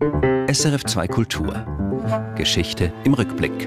SRF 2 Kultur. Geschichte im Rückblick.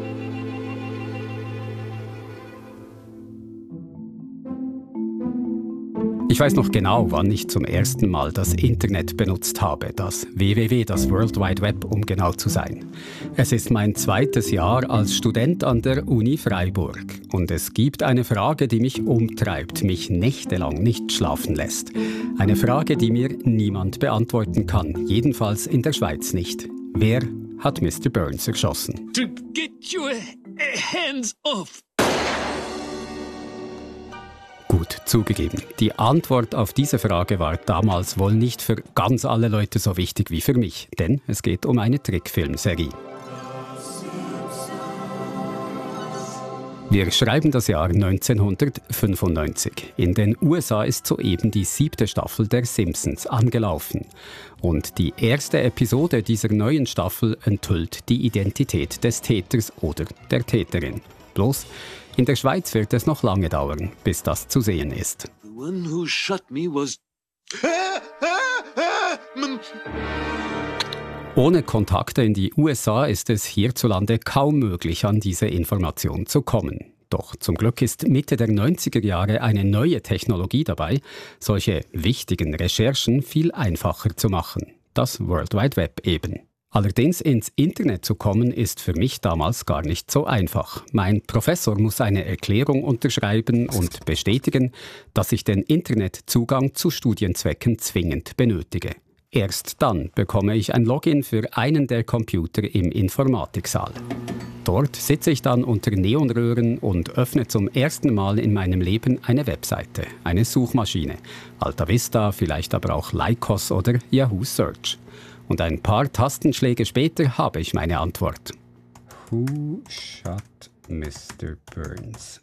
Ich weiß noch genau, wann ich zum ersten Mal das Internet benutzt habe, das WWW, das World Wide Web, um genau zu sein. Es ist mein zweites Jahr als Student an der Uni Freiburg und es gibt eine Frage, die mich umtreibt, mich nächtelang nicht schlafen lässt. Eine Frage, die mir niemand beantworten kann, jedenfalls in der Schweiz nicht. Wer hat Mr. Burns erschossen? To get your hands off! Gut, zugegeben. Die Antwort auf diese Frage war damals wohl nicht für ganz alle Leute so wichtig wie für mich, denn es geht um eine Trickfilmserie. Wir schreiben das Jahr 1995. In den USA ist soeben die 7. Staffel der Simpsons angelaufen. Und die erste Episode dieser neuen Staffel enthüllt die Identität des Täters oder der Täterin. Bloß, in der Schweiz wird es noch lange dauern, bis das zu sehen ist. The one who shot me was... Ohne Kontakte in die USA ist es hierzulande kaum möglich, an diese Information zu kommen. Doch zum Glück ist Mitte der 90er Jahre eine neue Technologie dabei, solche wichtigen Recherchen viel einfacher zu machen. Das World Wide Web eben. Allerdings ins Internet zu kommen, ist für mich damals gar nicht so einfach. Mein Professor muss eine Erklärung unterschreiben und bestätigen, dass ich den Internetzugang zu Studienzwecken zwingend benötige. Erst dann bekomme ich ein Login für einen der Computer im Informatiksaal. Dort sitze ich dann unter Neonröhren und öffne zum ersten Mal in meinem Leben eine Webseite, eine Suchmaschine. Alta Vista, vielleicht aber auch Lycos oder Yahoo Search. Und ein paar Tastenschläge später habe ich meine Antwort. Who shot Mr. Burns?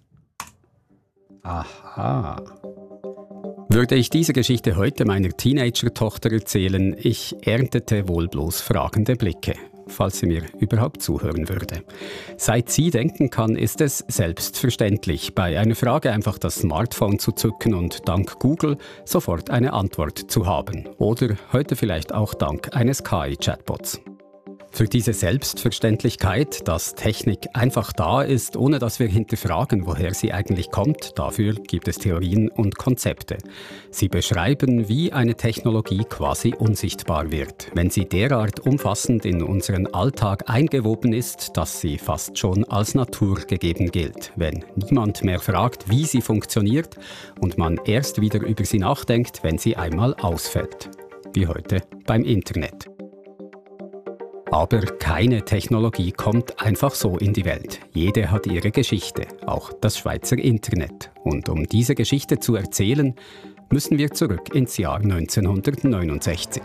Aha. Würde ich diese Geschichte heute meiner Teenager-Tochter erzählen, ich erntete wohl bloß fragende Blicke, falls sie mir überhaupt zuhören würde. Seit sie denken kann, ist es selbstverständlich, bei einer Frage einfach das Smartphone zu zücken und dank Google sofort eine Antwort zu haben. Oder heute vielleicht auch dank eines KI-Chatbots. Für diese Selbstverständlichkeit, dass Technik einfach da ist, ohne dass wir hinterfragen, woher sie eigentlich kommt, dafür gibt es Theorien und Konzepte. Sie beschreiben, wie eine Technologie quasi unsichtbar wird, wenn sie derart umfassend in unseren Alltag eingewoben ist, dass sie fast schon als naturgegeben gilt, wenn niemand mehr fragt, wie sie funktioniert und man erst wieder über sie nachdenkt, wenn sie einmal ausfällt. Wie heute beim Internet. Aber keine Technologie kommt einfach so in die Welt. Jede hat ihre Geschichte, auch das Schweizer Internet. Und um diese Geschichte zu erzählen, müssen wir zurück ins Jahr 1969.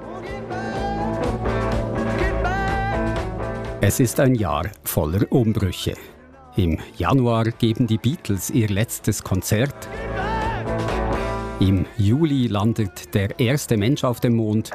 Es ist ein Jahr voller Umbrüche. Im Januar geben die Beatles ihr letztes Konzert. Im Juli landet der erste Mensch auf dem Mond.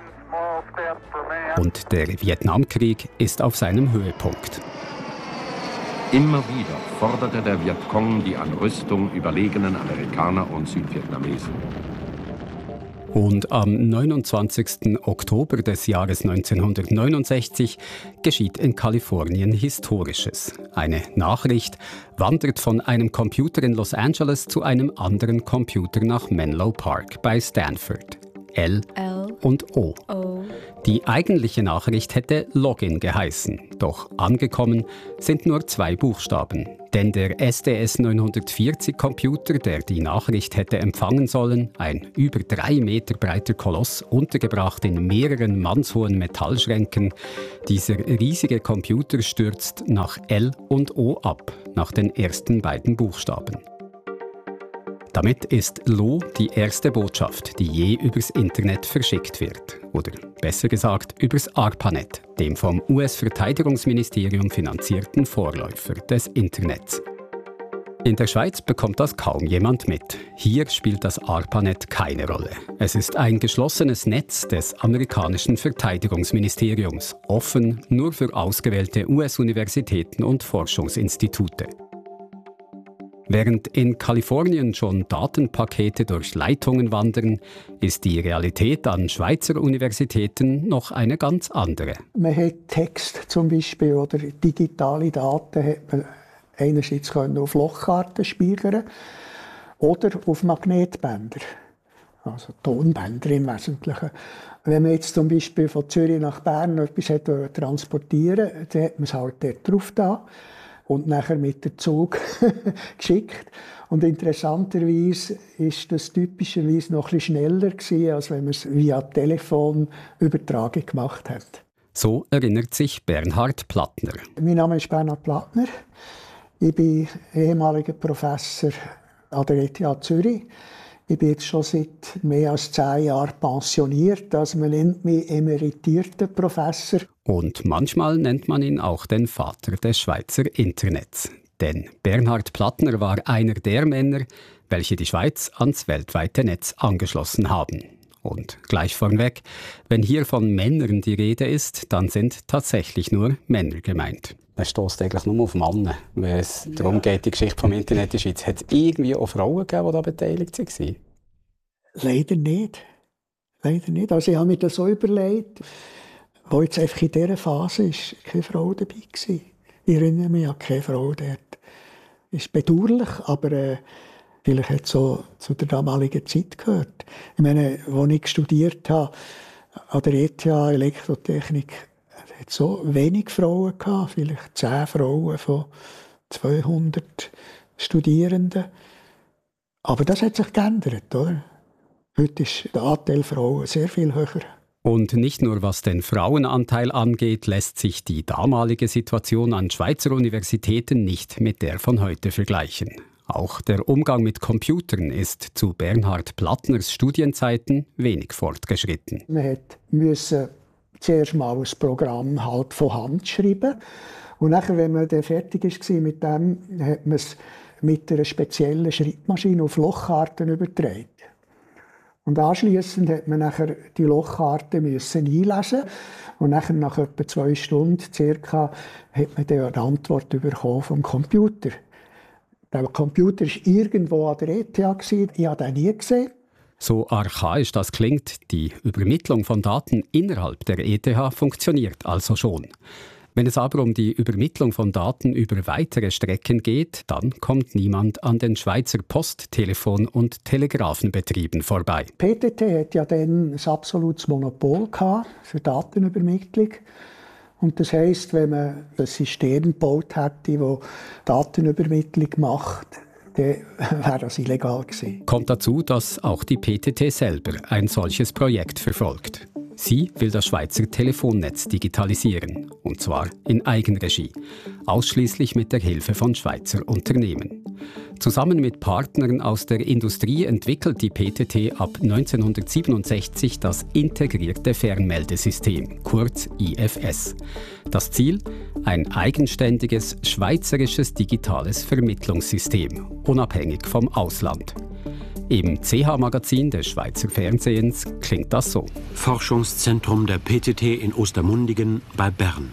Und der Vietnamkrieg ist auf seinem Höhepunkt. Immer wieder forderte der Vietcong die an Rüstung überlegenen Amerikaner und Südvietnamesen. Und am 29. Oktober des Jahres 1969 geschieht in Kalifornien Historisches. Eine Nachricht wandert von einem Computer in Los Angeles zu einem anderen Computer nach Menlo Park bei Stanford. L und O. Die eigentliche Nachricht hätte Login geheißen, doch angekommen sind nur 2 Buchstaben. Denn der SDS-940-Computer, der die Nachricht hätte empfangen sollen, ein über 3 Meter breiter Koloss, untergebracht in mehreren mannshohen Metallschränken, dieser riesige Computer stürzt nach L und O ab, nach den ersten beiden Buchstaben. Damit ist LO die erste Botschaft, die je übers Internet verschickt wird. Oder besser gesagt übers ARPANET, dem vom US-Verteidigungsministerium finanzierten Vorläufer des Internets. In der Schweiz bekommt das kaum jemand mit. Hier spielt das ARPANET keine Rolle. Es ist ein geschlossenes Netz des amerikanischen Verteidigungsministeriums, offen nur für ausgewählte US-Universitäten und Forschungsinstitute. Während in Kalifornien schon Datenpakete durch Leitungen wandern, ist die Realität an Schweizer Universitäten noch eine ganz andere. Man hat Text zum Beispiel oder digitale Daten hat man einerseits auf Lochkarten speichern oder auf Magnetbänder, also Tonbänder im Wesentlichen. Wenn man jetzt zum Beispiel von Zürich nach Bern etwas transportieren wollte, dann hat man es halt dort drauf da und nachher mit dem Zug geschickt. Und interessanterweise ist das typischerweise noch etwas schneller gewesen, als wenn man es via Telefonübertragung gemacht hat. So erinnert sich Bernhard Plattner. Mein Name ist Bernhard Plattner. Ich bin ehemaliger Professor an der ETH Zürich. Ich bin jetzt schon seit mehr als 10 Jahren pensioniert. Also man nennt mich emeritierten Professor. Und manchmal nennt man ihn auch den Vater des Schweizer Internets. Denn Bernhard Plattner war einer der Männer, welche die Schweiz ans weltweite Netz angeschlossen haben. Und gleich vornweg, wenn hier von Männern die Rede ist, dann sind tatsächlich nur Männer gemeint. Man stösst eigentlich nur auf Männer, wenn es darum geht, die Geschichte vom Internet in der Schweiz. Hat es irgendwie auch Frauen gegeben, die da beteiligt waren? Leider nicht. Leider nicht. Also ich habe mir das so überlegt, wo jetzt einfach in dieser Phase ist keine Frau dabei war. Ich erinnere mich an keine Frau dort. Das ist bedauerlich, aber vielleicht hat es so zu der damaligen Zeit gehört. Ich meine, als ich studiert habe, an der ETH Elektrotechnik, hat so wenig Frauen gehabt, vielleicht 10 Frauen von 200 Studierenden. Aber das hat sich geändert, oder? Heute ist der Anteil Frauen sehr viel höher. Und nicht nur was den Frauenanteil angeht, lässt sich die damalige Situation an Schweizer Universitäten nicht mit der von heute vergleichen. Auch der Umgang mit Computern ist zu Bernhard Plattners Studienzeiten wenig fortgeschritten. Man musste zuerst mal ein Programm halt von Hand schreiben. Und nachher, wenn man dann fertig war mit dem, hat man es mit einer speziellen Schreibmaschine auf Lochkarten übertragen. Und anschliessend hat man nachher die Lochkarten einlesen. Und nachher, nach etwa 2 Stunden circa, hat man dann eine Antwort bekommen vom Computer. Der Computer war irgendwo an der ETH. Ich habe den nie gesehen. So archaisch das klingt, die Übermittlung von Daten innerhalb der ETH funktioniert also schon. Wenn es aber um die Übermittlung von Daten über weitere Strecken geht, dann kommt niemand an den Schweizer Post-, Telefon- und Telegrafenbetrieben vorbei. PTT hat ja dann ein absolutes Monopol gehabt für Datenübermittlung. Und das heisst, wenn man ein System gebaut hätte, das Datenübermittlung macht, dann wäre das illegal gewesen. Kommt dazu, dass auch die PTT selber ein solches Projekt verfolgt. Sie will das Schweizer Telefonnetz digitalisieren, und zwar in Eigenregie, ausschließlich mit der Hilfe von Schweizer Unternehmen. Zusammen mit Partnern aus der Industrie entwickelt die PTT ab 1967 das integrierte Fernmeldesystem, kurz IFS. Das Ziel? Ein eigenständiges schweizerisches digitales Vermittlungssystem, unabhängig vom Ausland. Im CH-Magazin des Schweizer Fernsehens klingt das so. Forschungszentrum der PTT in Ostermundigen bei Bern.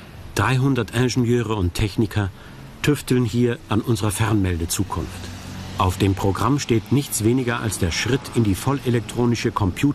300 Ingenieure und Techniker tüfteln hier an unserer Fernmeldezukunft. Auf dem Programm steht nichts weniger als der Schritt in die vollelektronische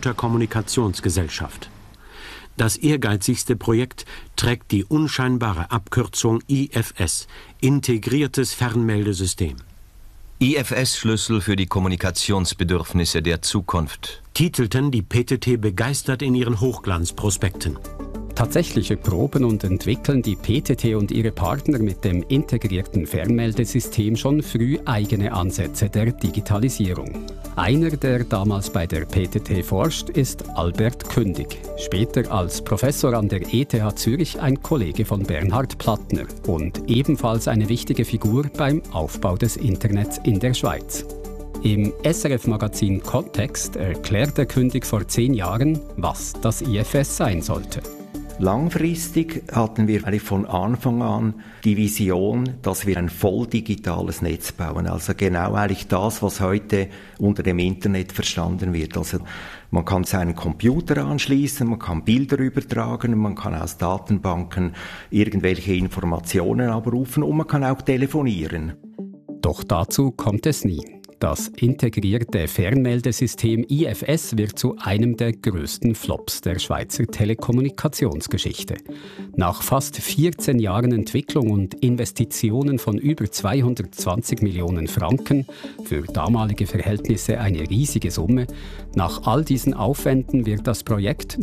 Computerkommunikationsgesellschaft. Das ehrgeizigste Projekt trägt die unscheinbare Abkürzung IFS, Integriertes Fernmeldesystem. IFS-Schlüssel für die Kommunikationsbedürfnisse der Zukunft, titelten die PTT begeistert in ihren Hochglanzprospekten. Tatsächlich erproben und entwickeln die PTT und ihre Partner mit dem integrierten Fernmeldesystem schon früh eigene Ansätze der Digitalisierung. Einer, der damals bei der PTT forscht, ist Albert Kündig, später als Professor an der ETH Zürich ein Kollege von Bernhard Plattner und ebenfalls eine wichtige Figur beim Aufbau des Internets in der Schweiz. Im SRF-Magazin Kontext erklärte Kündig vor 10 Jahren, was das IFS sein sollte. Langfristig hatten wir eigentlich von Anfang an die Vision, dass wir ein voll digitales Netz bauen. Also genau eigentlich das, was heute unter dem Internet verstanden wird. Also man kann seinen Computer anschließen, man kann Bilder übertragen, man kann aus Datenbanken irgendwelche Informationen abrufen und man kann auch telefonieren. Doch dazu kommt es nie. Das integrierte Fernmeldesystem IFS wird zu einem der größten Flops der Schweizer Telekommunikationsgeschichte. Nach fast 14 Jahren Entwicklung und Investitionen von über 220 Millionen Franken, für damalige Verhältnisse eine riesige Summe, nach all diesen Aufwänden wird das Projekt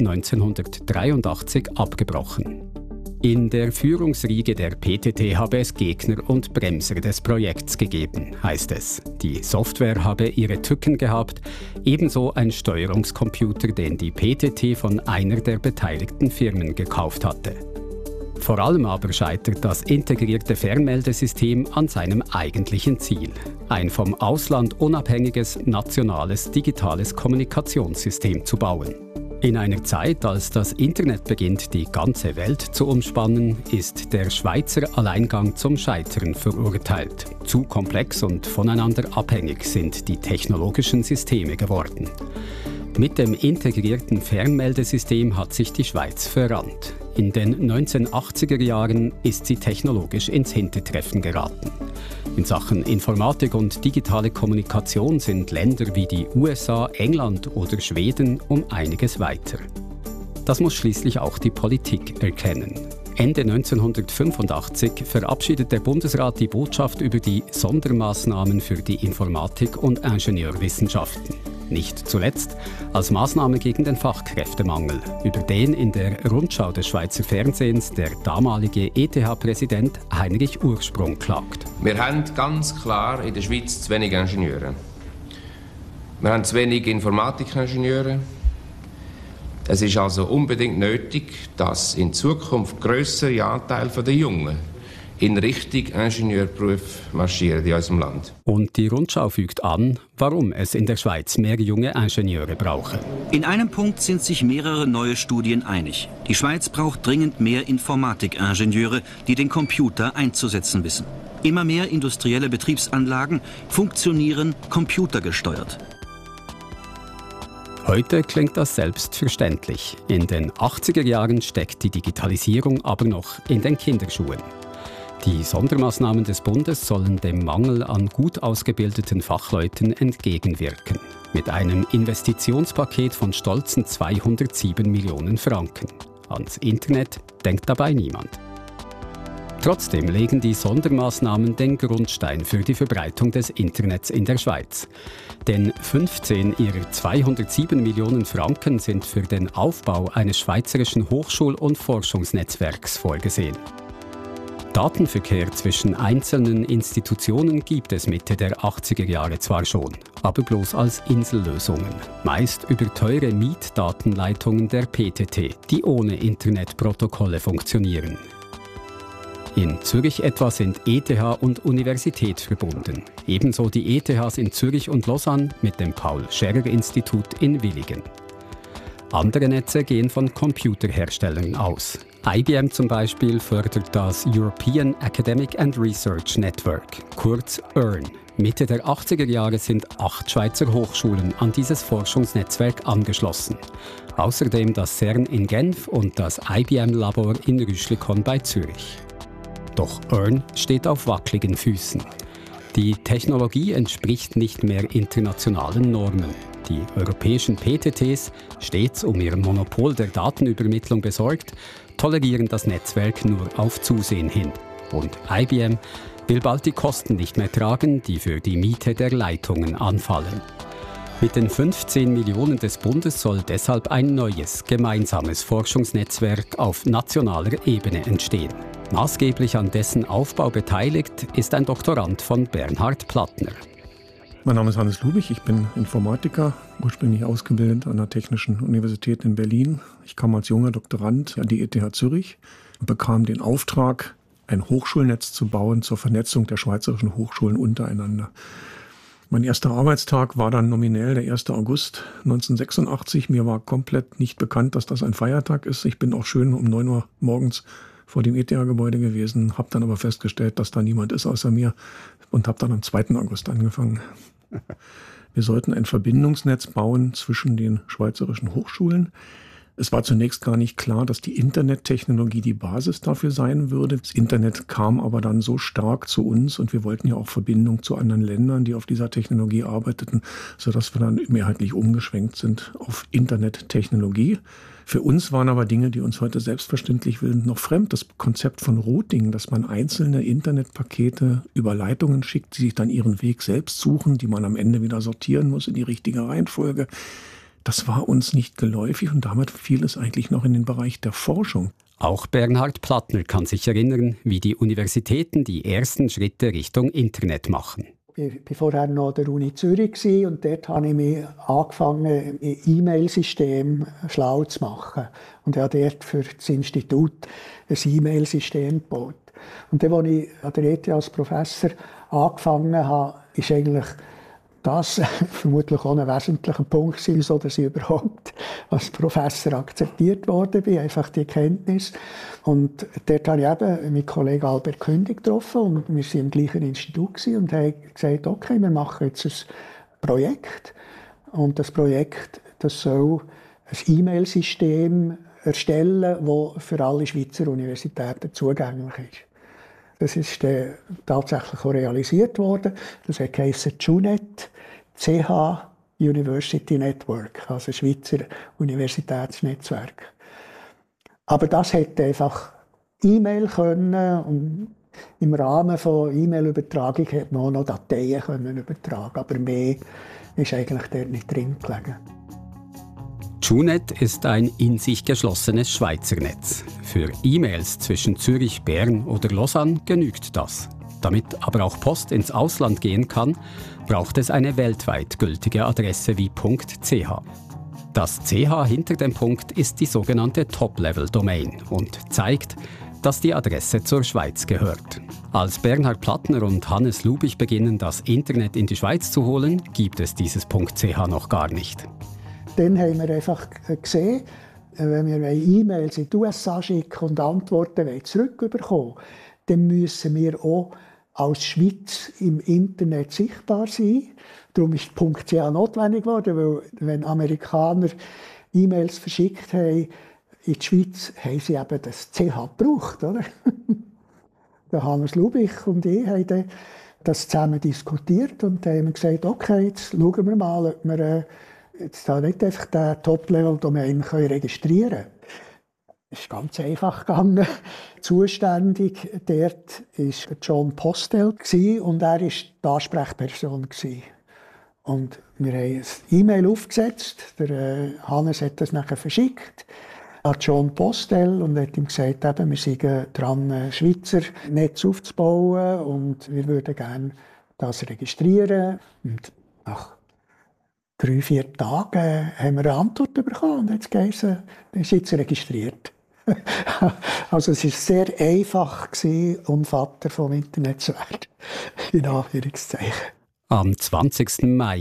1983 abgebrochen. In der Führungsriege der PTT habe es Gegner und Bremser des Projekts gegeben, heißt es. Die Software habe ihre Tücken gehabt, ebenso ein Steuerungscomputer, den die PTT von einer der beteiligten Firmen gekauft hatte. Vor allem aber scheitert das integrierte Fernmeldesystem an seinem eigentlichen Ziel: ein vom Ausland unabhängiges, nationales, digitales Kommunikationssystem zu bauen. In einer Zeit, als das Internet beginnt, die ganze Welt zu umspannen, ist der Schweizer Alleingang zum Scheitern verurteilt. Zu komplex und voneinander abhängig sind die technologischen Systeme geworden. Mit dem integrierten Fernmeldesystem hat sich die Schweiz verrannt. In den 1980er Jahren ist sie technologisch ins Hintertreffen geraten. In Sachen Informatik und digitale Kommunikation sind Länder wie die USA, England oder Schweden um einiges weiter. Das muss schließlich auch die Politik erkennen. Ende 1985 verabschiedet der Bundesrat die Botschaft über die Sondermaßnahmen für die Informatik und Ingenieurwissenschaften. Nicht zuletzt als Maßnahme gegen den Fachkräftemangel, über den in der Rundschau des Schweizer Fernsehens der damalige ETH-Präsident Heinrich Ursprung klagt. Wir haben ganz klar in der Schweiz zu wenig Ingenieure. Wir haben zu wenig Informatikingenieure. Es ist also unbedingt nötig, dass in Zukunft grössere Anteil der Jungen in Richtung Ingenieurberuf marschieren in unserem Land. Und die Rundschau fügt an, warum es in der Schweiz mehr junge Ingenieure brauche. In einem Punkt sind sich mehrere neue Studien einig. Die Schweiz braucht dringend mehr Informatikingenieure, die den Computer einzusetzen wissen. Immer mehr industrielle Betriebsanlagen funktionieren computergesteuert. Heute klingt das selbstverständlich. In den 80er Jahren steckt die Digitalisierung aber noch in den Kinderschuhen. Die Sondermaßnahmen des Bundes sollen dem Mangel an gut ausgebildeten Fachleuten entgegenwirken. Mit einem Investitionspaket von stolzen 207 Millionen Franken. Ans Internet denkt dabei niemand. Trotzdem legen die Sondermaßnahmen den Grundstein für die Verbreitung des Internets in der Schweiz. Denn 15 ihrer 207 Millionen Franken sind für den Aufbau eines schweizerischen Hochschul- und Forschungsnetzwerks vorgesehen. Datenverkehr zwischen einzelnen Institutionen gibt es Mitte der 80er Jahre zwar schon, aber bloß als Insellösungen. Meist über teure Mietdatenleitungen der PTT, die ohne Internetprotokolle funktionieren. In Zürich etwa sind ETH und Universität verbunden. Ebenso die ETHs in Zürich und Lausanne mit dem Paul-Scherrer-Institut in Willigen. Andere Netze gehen von Computerherstellern aus. IBM zum Beispiel fördert das European Academic and Research Network, kurz EARN. Mitte der 80er Jahre sind 8 Schweizer Hochschulen an dieses Forschungsnetzwerk angeschlossen. Außerdem das CERN in Genf und das IBM-Labor in Rüschlikon bei Zürich. Doch EARN steht auf wackeligen Füßen. Die Technologie entspricht nicht mehr internationalen Normen. Die europäischen PTTs, stets um ihr Monopol der Datenübermittlung besorgt, tolerieren das Netzwerk nur auf Zusehen hin. Und IBM will bald die Kosten nicht mehr tragen, die für die Miete der Leitungen anfallen. Mit den 15 Millionen des Bundes soll deshalb ein neues, gemeinsames Forschungsnetzwerk auf nationaler Ebene entstehen. Maßgeblich an dessen Aufbau beteiligt ist ein Doktorand von Bernhard Plattner. Mein Name ist Hannes Lubich, ich bin Informatiker, ursprünglich ausgebildet an der Technischen Universität in Berlin. Ich kam als junger Doktorand an die ETH Zürich und bekam den Auftrag, ein Hochschulnetz zu bauen zur Vernetzung der schweizerischen Hochschulen untereinander. Mein erster Arbeitstag war dann nominell der 1. August 1986. Mir war komplett nicht bekannt, dass das ein Feiertag ist. Ich bin auch schön um 9 Uhr morgens vor dem ETH-Gebäude gewesen, habe dann aber festgestellt, dass da niemand ist außer mir und habe dann am 2. August angefangen. Wir sollten ein Verbindungsnetz bauen zwischen den schweizerischen Hochschulen. Es war zunächst gar nicht klar, dass die Internettechnologie die Basis dafür sein würde. Das Internet kam aber dann so stark zu uns und wir wollten ja auch Verbindung zu anderen Ländern, die auf dieser Technologie arbeiteten, sodass wir dann mehrheitlich umgeschwenkt sind auf Internettechnologie. Für uns waren aber Dinge, die uns heute selbstverständlich sind, noch fremd. Das Konzept von Routing, dass man einzelne Internetpakete über Leitungen schickt, die sich dann ihren Weg selbst suchen, die man am Ende wieder sortieren muss in die richtige Reihenfolge. Das war uns nicht geläufig und damit fiel es eigentlich noch in den Bereich der Forschung. Auch Bernhard Plattner kann sich erinnern, wie die Universitäten die ersten Schritte Richtung Internet machen. Ich war vorher noch an der Uni Zürich und dort habe ich mich angefangen, ein E-Mail-System schlau zu machen. Und habe dort für das Institut ein E-Mail-System gebaut. Und dann, als ich an der ETH als Professor angefangen habe, ist eigentlich das vermutlich auch ein wesentlicher Punkt war, so dass ich überhaupt als Professor akzeptiert worden bin, einfach die Kenntnis. Und dort habe ich eben meinen Kollegen Albert Kündig getroffen und wir waren im gleichen Institut und haben gesagt, okay, wir machen jetzt ein Projekt. Und das Projekt, das soll ein E-Mail-System erstellen, das für alle Schweizer Universitäten zugänglich ist. Das ist tatsächlich auch realisiert worden. Das heisst JUNET, CH University Network, also Schweizer Universitätsnetzwerk. Aber das hätte einfach E-Mail können und im Rahmen von E-Mail-Übertragung hätte man auch noch Dateien können übertragen, aber mehr ist eigentlich dort nicht drin gelegen. JUNET ist ein in sich geschlossenes Schweizer Netz. Für E-Mails zwischen Zürich, Bern oder Lausanne genügt das. Damit aber auch Post ins Ausland gehen kann, braucht es eine weltweit gültige Adresse wie .ch. Das CH hinter dem Punkt ist die sogenannte Top-Level-Domain und zeigt, dass die Adresse zur Schweiz gehört. Als Bernhard Plattner und Hannes Lubich beginnen, das Internet in die Schweiz zu holen, gibt es dieses .ch noch gar nicht. Dann haben wir einfach gesehen, wenn wir E-Mails in die USA schicken und Antworten zurückbekommen, dann müssen wir auch als Schweiz im Internet sichtbar sein. Darum ist .ch notwendig geworden, weil wenn Amerikaner E-Mails verschickt haben in die Schweiz, haben sie eben das CH gebraucht. Oder? Der Hannes Lubich und ich haben das zusammen diskutiert und haben gesagt, okay, jetzt schauen wir mal, ob wir jetzt da nicht einfach den Top-Level-Domain registrieren können. Es ist ganz einfach gegangen. Zuständig dort war John Postel und er war die Ansprechperson. Und wir haben ein E-Mail aufgesetzt. Der Hannes hat das nachher verschickt an John Postel und hat ihm gesagt, eben, wir sind dran, ein Schweizer Netz aufzubauen und wir würden gerne das registrieren. Und nach 3-4 Tagen haben wir eine Antwort bekommen und jetzt geheißen, dann ist jetzt registriert. Also es war sehr einfach, um Vater vom Internet zu werden. In Anführungszeichen. Am 20. Mai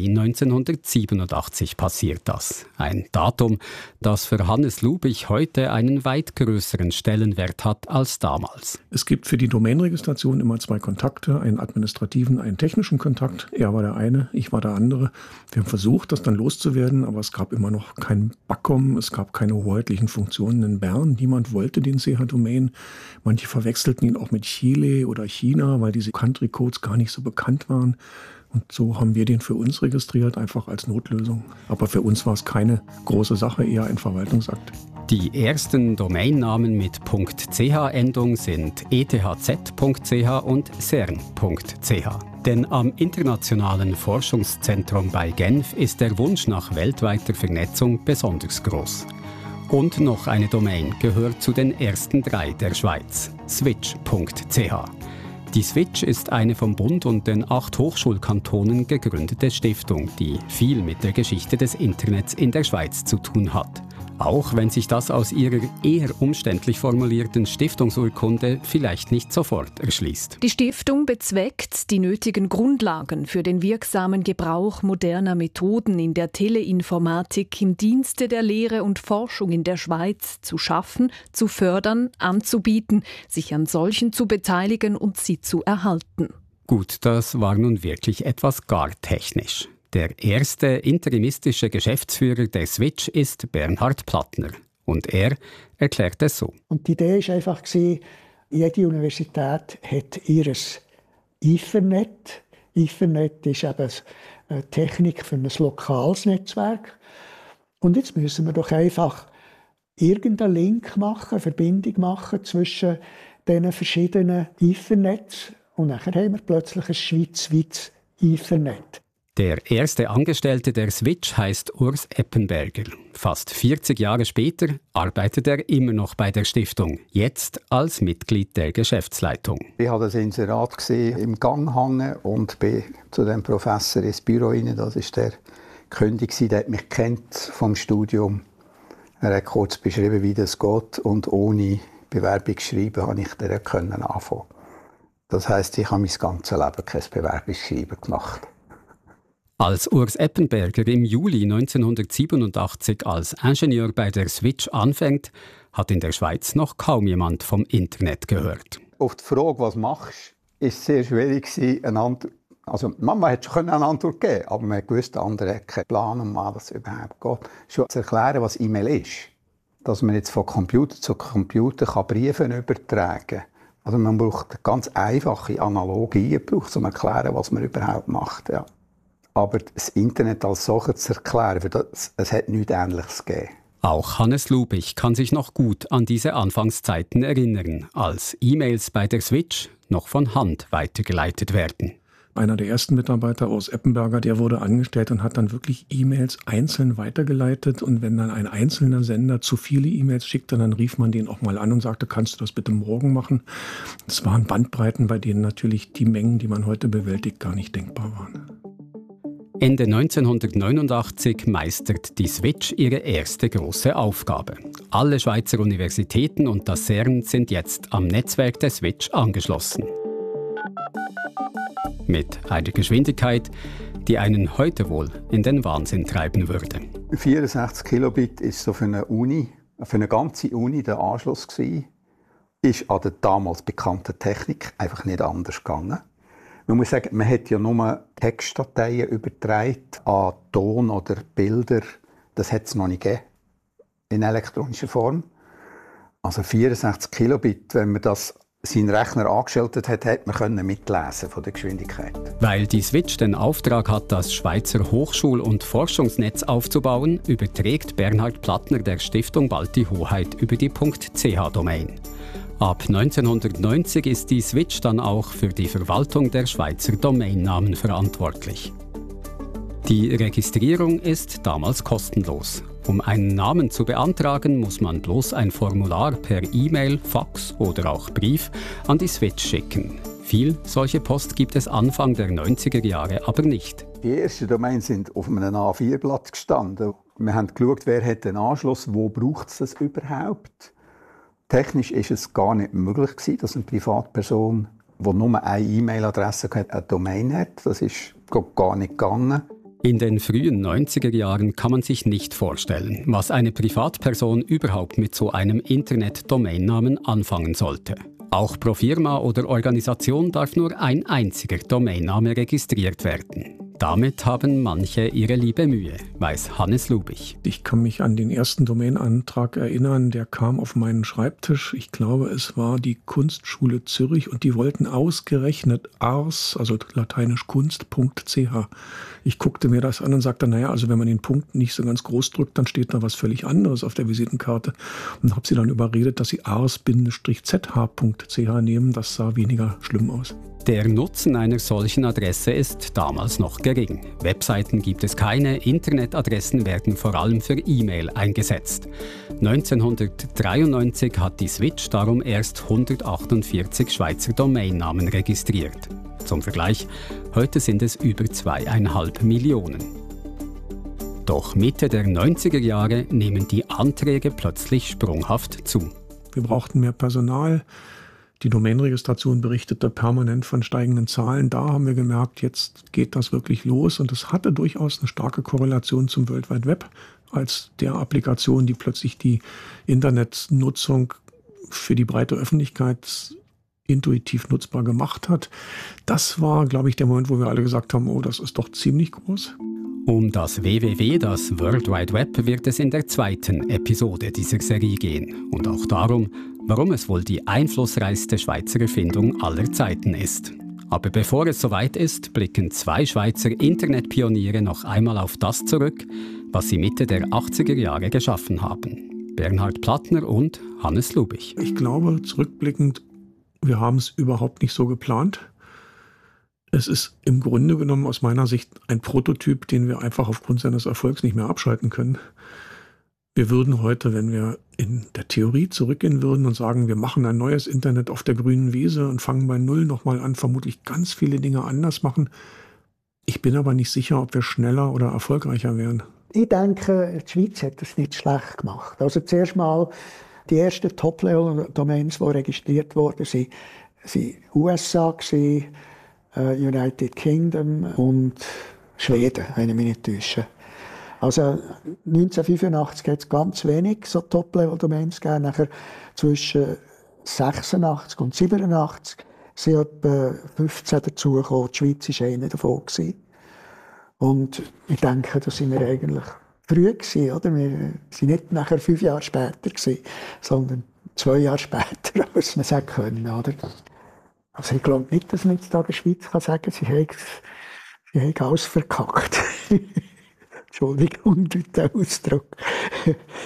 1987 passiert das. Ein Datum, das für Hannes Lubich heute einen weit größeren Stellenwert hat als damals. Es gibt für die Domainregistration immer 2 Kontakte, einen administrativen, einen technischen Kontakt. Er war der eine, ich war der andere. Wir haben versucht, das dann loszuwerden, aber es gab immer noch kein BACOM, es gab keine hoheitlichen Funktionen in Bern. Niemand wollte den CH-Domain. Manche verwechselten ihn auch mit Chile oder China, weil diese Country-Codes gar nicht so bekannt waren. Und so haben wir den für uns registriert, einfach als Notlösung. Aber für uns war es keine große Sache, eher ein Verwaltungsakt. Die ersten Domainnamen mit .ch-Endung sind ethz.ch und cern.ch. Denn am Internationalen Forschungszentrum bei Genf ist der Wunsch nach weltweiter Vernetzung besonders groß. Und noch eine Domain gehört zu den ersten 3 der Schweiz, switch.ch. Die Switch ist eine vom Bund und den 8 Hochschulkantonen gegründete Stiftung, die viel mit der Geschichte des Internets in der Schweiz zu tun hat. Auch wenn sich das aus ihrer eher umständlich formulierten Stiftungsurkunde vielleicht nicht sofort erschließt. Die Stiftung bezweckt, die nötigen Grundlagen für den wirksamen Gebrauch moderner Methoden in der Teleinformatik im Dienste der Lehre und Forschung in der Schweiz zu schaffen, zu fördern, anzubieten, sich an solchen zu beteiligen und sie zu erhalten. Gut, das war nun wirklich etwas gar technisch. Der erste interimistische Geschäftsführer der Switch ist Bernhard Plattner. Und er erklärt es so. Und die Idee war einfach, jede Universität hat ihr Ethernet. Ethernet ist eben eine Technik für ein lokales Netzwerk. Und jetzt müssen wir doch einfach irgendeinen Link machen, eine Verbindung machen zwischen diesen verschiedenen Ethernets. Und dann haben wir plötzlich ein schweizweites Ethernet. Der erste Angestellte der Switch heißt Urs Eppenberger. Fast 40 Jahre später arbeitet er immer noch bei der Stiftung, jetzt als Mitglied der Geschäftsleitung. Ich habe das Inserat gesehen, im Gang hängen und bin zu dem Professor ins Büro rein. Das war der König, der hat mich kennt vom Studium. Er hat kurz beschrieben, wie das geht, und ohne Bewerbung schreiben konnte ich dann anfangen. Das heisst, ich habe mein ganzes Leben kein Bewerbungsschreiben gemacht. Als Urs Eppenberger im Juli 1987 als Ingenieur bei der Switch anfängt, hat in der Schweiz noch kaum jemand vom Internet gehört. Auf die Frage, was machst du, war es sehr schwierig, also Mama hätte schon eine Antwort geben, aber man wusste, andere hatten keinen Plan, um was das überhaupt geht. Schon zu erklären, was E-Mail ist. Dass man jetzt von Computer zu Computer Briefe übertragen kann. Also man braucht eine ganz einfache Analogie, um zu erklären, was man überhaupt macht. Ja. Aber das Internet als solches zu erklären, es hat nichts Ähnliches gegeben. Auch Hannes Lubich kann sich noch gut an diese Anfangszeiten erinnern, als E-Mails bei der Switch noch von Hand weitergeleitet werden. Einer der ersten Mitarbeiter aus Eppenberger, der wurde angestellt und hat dann wirklich E-Mails einzeln weitergeleitet. Und wenn dann ein einzelner Sender zu viele E-Mails schickte, dann rief man den auch mal an und sagte, kannst du das bitte morgen machen? Das waren Bandbreiten, bei denen natürlich die Mengen, die man heute bewältigt, gar nicht denkbar waren. Ende 1989 meistert die Switch ihre erste große Aufgabe. Alle Schweizer Universitäten und das CERN sind jetzt am Netzwerk der Switch angeschlossen. Mit einer Geschwindigkeit, die einen heute wohl in den Wahnsinn treiben würde. 64 Kilobit ist so für eine ganze Uni der Anschluss gewesen. Ist an der damals bekannten Technik einfach nicht anders gegangen. Man muss sagen, man hat ja nur Textdateien übertragen an Ton oder Bilder. Das hat es noch nicht gegeben, in elektronischer Form. Also 64 Kilobit, wenn man das seinen Rechner angeschaltet hat, hat man mitlesen von der Geschwindigkeit. Weil die Switch den Auftrag hat, das Schweizer Hochschul- und Forschungsnetz aufzubauen, überträgt Bernhard Plattner der Stiftung bald die Hoheit über die .ch-Domain. Ab 1990 ist die Switch dann auch für die Verwaltung der Schweizer Domainnamen verantwortlich. Die Registrierung ist damals kostenlos. Um einen Namen zu beantragen, muss man bloß ein Formular per E-Mail, Fax oder auch Brief an die Switch schicken. Viel solche Post gibt es Anfang der 90er Jahre aber nicht. Die ersten Domains sind auf einem A4-Blatt gestanden. Wir haben geschaut, wer hat den Anschluss, wo braucht es das überhaupt. Technisch ist es gar nicht möglich gewesen, dass eine Privatperson, die nur eine E-Mail-Adresse hat, eine Domain hat. Das ist gar nicht gegangen. In den frühen 90er Jahren kann man sich nicht vorstellen, was eine Privatperson überhaupt mit so einem Internet-Domainnamen anfangen sollte. Auch pro Firma oder Organisation darf nur ein einziger Domainname registriert werden. Damit haben manche ihre liebe Mühe, weiß Hannes Lubich. Ich kann mich an den ersten Domainantrag erinnern, der kam auf meinen Schreibtisch. Ich glaube, es war die Kunstschule Zürich und die wollten ausgerechnet ars, also lateinisch kunst.ch. Ich guckte mir das an und sagte, naja, also wenn man den Punkt nicht so ganz groß drückt, dann steht da was völlig anderes auf der Visitenkarte. Und habe sie dann überredet, dass sie ars-zh.ch nehmen. Das sah weniger schlimm aus. Der Nutzen einer solchen Adresse ist damals noch gering. Webseiten gibt es keine, Internetadressen werden vor allem für E-Mail eingesetzt. 1993 hat die Switch darum erst 148 Schweizer Domainnamen registriert. Zum Vergleich, heute sind es über 2,5 Millionen. Doch Mitte der 90er Jahre nehmen die Anträge plötzlich sprunghaft zu. Wir brauchten mehr Personal. Die Domainregistration berichtete permanent von steigenden Zahlen. Da haben wir gemerkt, jetzt geht das wirklich los. Und es hatte durchaus eine starke Korrelation zum World Wide Web als der Applikation, die plötzlich die Internetnutzung für die breite Öffentlichkeit intuitiv nutzbar gemacht hat. Das war, glaube ich, der Moment, wo wir alle gesagt haben, oh, das ist doch ziemlich groß. Um das WWW, das World Wide Web, wird es in der zweiten Episode dieser Serie gehen. Und auch darum, warum es wohl die einflussreichste Schweizer Erfindung aller Zeiten ist. Aber bevor es soweit ist, blicken zwei Schweizer Internetpioniere noch einmal auf das zurück, was sie Mitte der 80er Jahre geschaffen haben. Bernhard Plattner und Hannes Lubich. Ich glaube, zurückblickend, wir haben es überhaupt nicht so geplant. Es ist im Grunde genommen aus meiner Sicht ein Prototyp, den wir einfach aufgrund seines Erfolgs nicht mehr abschalten können. Wir würden heute, wenn wir in der Theorie zurückgehen würden und sagen, wir machen ein neues Internet auf der grünen Wiese und fangen bei Null nochmal an, vermutlich ganz viele Dinge anders machen. Ich bin aber nicht sicher, ob wir schneller oder erfolgreicher wären. Ich denke, die Schweiz hat das nicht schlecht gemacht. Also zuerst mal, die ersten Top-Level-Domains, die registriert wurden, waren USA, United Kingdom und Schweden, wenn ich mich nicht täusche. Also 1985 hat es ganz wenig so Top-Level-Domains gegeben. Nachher zwischen 86 und 87 sind etwa 15 dazugekommen. Die Schweiz war einer davon. Und ich denke, da sind wir eigentlich früh gewesen, oder? Wir waren nicht nachher 5 Jahre später gewesen, sondern 2 Jahre später, als man sagen können, oder? Also ich glaube nicht, dass man jetzt da der Schweiz kann sagen, sie haben alles verkackt. Entschuldigung für den Ausdruck.